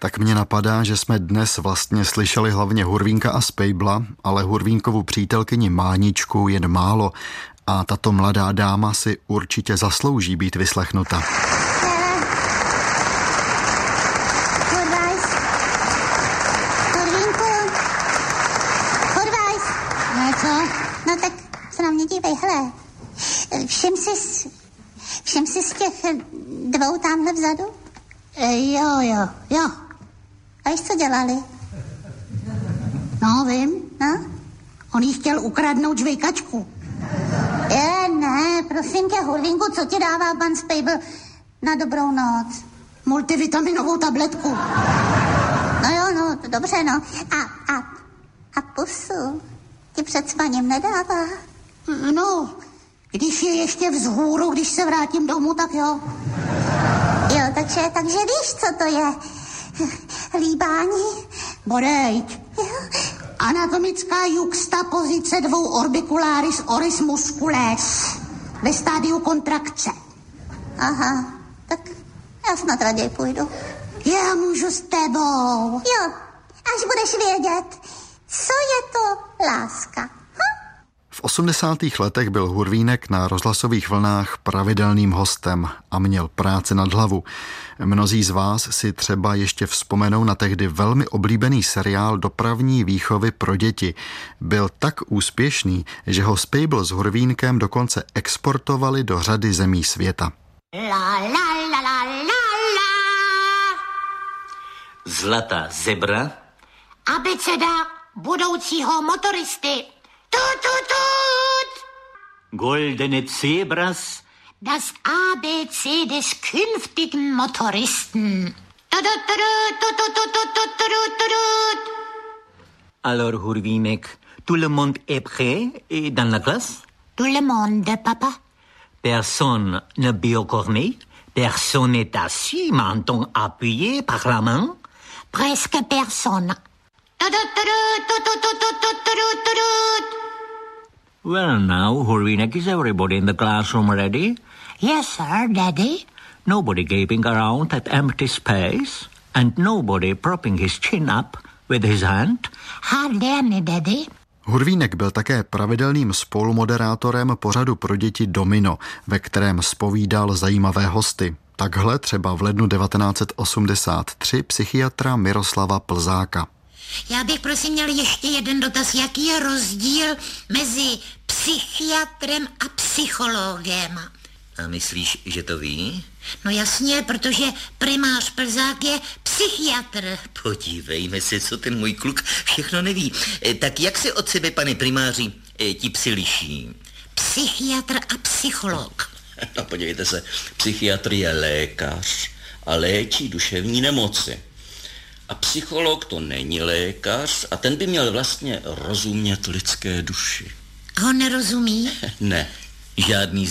Tak mě napadá, že jsme dnes vlastně slyšeli hlavně Hurvínka a Spejbla, ale Hurvínkovu přítelkyni Máničku jen málo a tato mladá dáma si určitě zaslouží být vyslechnuta. No tak se na mě dívej, hele. Všim si z těch dvou tamhle vzadu? Jo. A víš, co dělali? No, vím. No? On jí chtěl ukradnout žvejkačku. Ne, prosím tě, Hurvínku, co ti dává pan Spejbl na dobrou noc? Multivitaminovou tabletku. No, dobře, no. A pusu ti před spaním nedává? No, když je ještě vzhůru, když se vrátím domů, tak jo. Jo, takže víš, co to je? Líbání? Bodejť. Anatomická juxtapozice dvou orbicularis oris muscules ve stádiu kontrakce. Aha, tak já snad raději půjdu. Já můžu s tebou. Jo, až budeš vědět, co je to láska. V 80. letech byl Hurvínek na rozhlasových vlnách pravidelným hostem a měl práci nad hlavu. Mnozí z vás si třeba ještě vzpomenou na tehdy velmi oblíbený seriál Dopravní výchovy pro děti. Byl tak úspěšný, že ho Spejbl s Hurvínkem dokonce exportovali do řady zemí světa. Zlatá zebra. Abeceda budoucího motoristy. Tut. Goldene Zebras. Das ABC des künftigen Motoristen. Alors, Hurvínek, tout le monde est prêt dans la classe? Tout le monde, papa. Personne ne biocorné? Personne n'est assis, menton appuyé par la main? Presque personne. Well, now, Hurvínek, is everybody in the classroom ready? Yes, sir, Daddy. Nobody gaping around at empty space? And nobody propping his chin up with his hand? Hardly any, Daddy. Hurvínek byl také pravidelným spolumoderátorem pořadu pro děti Domino, ve kterém zpovídal zajímavé hosty. Takhle třeba v lednu 1983 psychiatra Miroslava Plzáka. Já bych prosím měl ještě jeden dotaz. Jaký je rozdíl mezi psychiatrem a psychologem? A myslíš, že to ví? No jasně, protože primář Plzák je psychiatr. Podívejme se, co ten můj kluk všechno neví. Tak jak se od sebe, pane primáři, ti psi liší? Psychiatr a psycholog. No podívejte se, psychiatr je lékař a léčí duševní nemoci. A psycholog to není lékař a ten by měl vlastně rozumět lidské duši. A on nerozumí? Ne, žádný